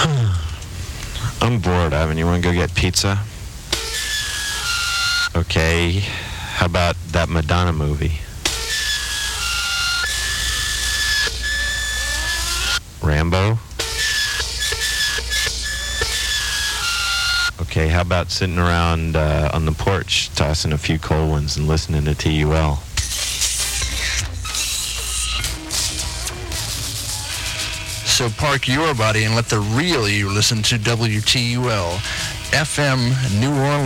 I'm bored, Ivan. You want to go get pizza? Okay. How about that Madonna movie? Rambo? Okay, how about sitting around on the porch, tossing a few cold ones and listening to TUL? So park your body and let the real you listen to WTUL, FM New Orleans.